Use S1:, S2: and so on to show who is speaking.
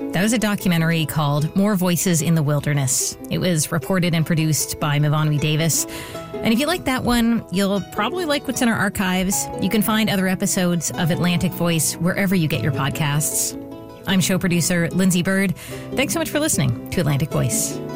S1: That was a documentary called More Voices in the Wilderness. It was reported and produced by Mavonwi Davis. And if you like that one, you'll probably like what's in our archives. You can find other episodes of Atlantic Voice wherever you get your podcasts. I'm show producer Lindsay Bird. Thanks so much for listening to Atlantic Voice.